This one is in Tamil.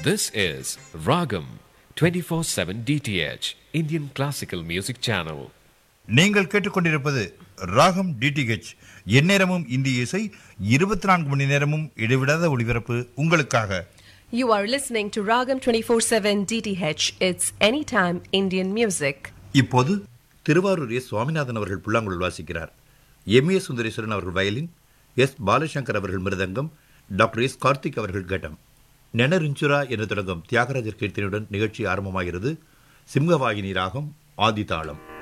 This is Ragam 24/7 DTH Indian Classical Music Channel. நீங்கள் கேட்டுக்கொண்டிருப்பது ராகம் டிடிஹெச். எந்நேரமும் இந்திய இசை, 24 மணி நேரமும் இடைவிடாத ஒளிபரப்பு உங்களுக்காக. You are listening to Ragam 24/7 DTH. It's anytime Indian music. இப்போது திருவாரூர் எஸ். சுவாமிநாதன் அவர்கள் புல்லாங்குழல் வாசிக்கிறார். எம்.ஏ. சுந்தரேஸ்வரன் அவர்கள் வயலின், எஸ். பாலசங்கர் அவர்கள் மிருதங்கம், டாக்டர் எஸ். கார்த்திக் அவர்கள் கட்டம். நெனரிஞ்சுரா என்று தொடங்கும் தியாகராஜர் கீர்த்தனையுடன் நிகழ்ச்சி ஆரம்பமாகிறது. சிம்ஹவாகினி ராகம் ஆதி தாளம்.